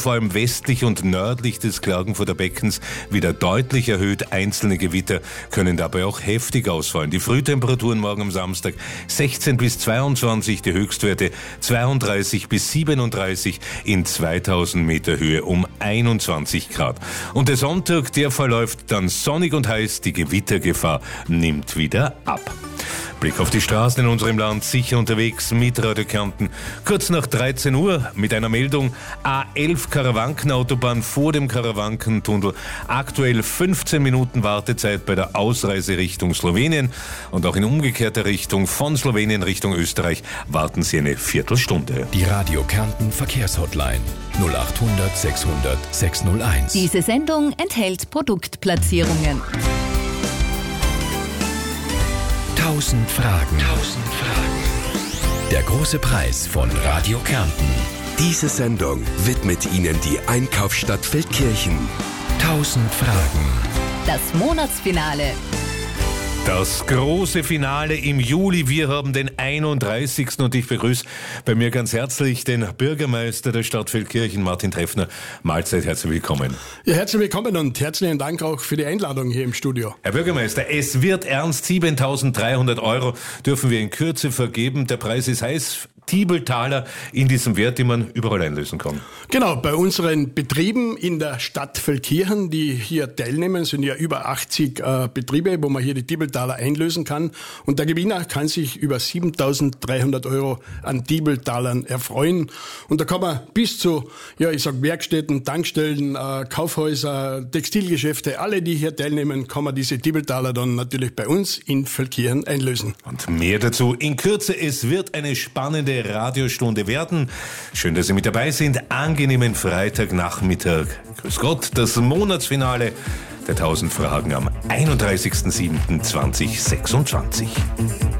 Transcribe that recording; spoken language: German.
vor allem westlich und nördlich des Klagenfurter Beckens wieder deutlich erhöht. Einzelne Gewitter können dabei auch heftig ausfallen. Die Frühtemperaturen morgen am Samstag 16 bis 22, die Höchstwerte 32 bis 37, in 2000 Meter Höhe um 21 Grad. Und der Sonntag, der verläuft dann sonnig und heiß, die Gewittergefahr nimmt wieder ab. Blick auf die Straßen in unserem Land, sicher unterwegs mit Radio Kärnten. Kurz nach 13 Uhr mit einer Meldung: A11 Karawankenautobahn vor dem Karawankentunnel. Aktuell 15 Minuten Wartezeit bei der Ausreise Richtung Slowenien. Und auch in umgekehrter Richtung von Slowenien Richtung Österreich warten Sie eine Viertelstunde. Die Radio Kärnten Verkehrshotline 0800 600 601. Diese Sendung enthält Produktplatzierungen. 1000 Fragen. Der große Preis von Radio Kärnten. Diese Sendung widmet Ihnen die Einkaufsstadt Feldkirchen. 1000 Fragen. Das Monatsfinale. Das große Finale im Juli. Wir haben den 31. und ich begrüße bei mir ganz herzlich den Bürgermeister der Stadt Feldkirchen, Martin Treffner. Mahlzeit, herzlich willkommen. Ja, herzlich willkommen und herzlichen Dank auch für die Einladung hier im Studio. Herr Bürgermeister, es wird ernst. 7.300 € dürfen wir in Kürze vergeben. Der Preis ist heiß. Tiebeltaler in diesem Wert, den man überall einlösen kann. Genau, bei unseren Betrieben in der Stadt Feldkirchen, die hier teilnehmen, sind ja über 80 Betriebe, wo man hier die Tiebeltaler einlösen kann. Und der Gewinner kann sich über 7.300 € an Tiebeltalern erfreuen. Und da kann man bis zu, Werkstätten, Tankstellen, Kaufhäuser, Textilgeschäfte, alle, die hier teilnehmen, kann man diese Tiebeltaler dann natürlich bei uns in Feldkirchen einlösen. Und mehr dazu in Kürze. Es wird eine spannende Radiostunde werden. Schön, dass Sie mit dabei sind. Angenehmen Freitagnachmittag. Grüß Gott, das Monatsfinale der 1000 Fragen am 31.07.2026.